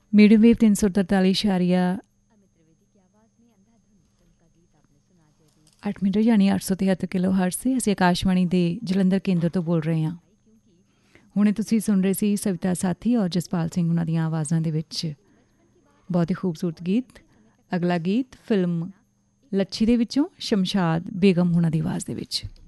Medium wave 343/8 metre ਯਾਨੀ 873 kilo hertz ਸੀ। ਅਸੀਂ ਆਕਾਸ਼ਵਾਣੀ ਦੇ ਜਲੰਧਰ ਕੇਂਦਰ ਤੋਂ ਬੋਲ ਰਹੇ ਹਾਂ। ਹੁਣੇ ਤੁਸੀਂ ਸੁਣ ਰਹੇ ਸੀ ਸਵਿਤਾ ਸਾਥੀ ਔਰ ਜਸਪਾਲ ਸਿੰਘ ਉਹਨਾਂ ਦੀਆਂ ਆਵਾਜ਼ਾਂ ਦੇ ਵਿੱਚ ਬਹੁਤ ਹੀ ਖੂਬਸੂਰਤ ਗੀਤ। ਅਗਲਾ ਗੀਤ ਫਿਲਮ ਲੱਛੀ ਦੇ ਵਿੱਚੋਂ ਸ਼ਮਸ਼ਾਦ ਬੇਗਮ ਉਹਨਾਂ ਦੀ ਆਵਾਜ਼ ਦੇ ਵਿੱਚ।